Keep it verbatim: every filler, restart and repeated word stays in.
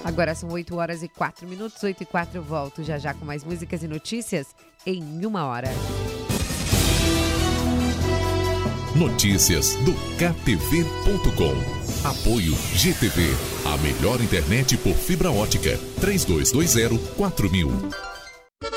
Agora são oito horas e quatro minutos, oito e quatro, eu volto já já com mais músicas e notícias em uma hora. Notícias do K T V ponto com. Apoio G T V, a melhor internet por fibra ótica. três dois dois zero quatro mil.